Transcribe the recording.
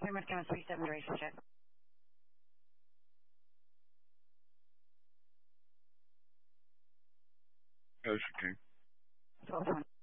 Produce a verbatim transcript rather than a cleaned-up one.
Plymouth County three seven duration check. Ocean King. twelve twenty.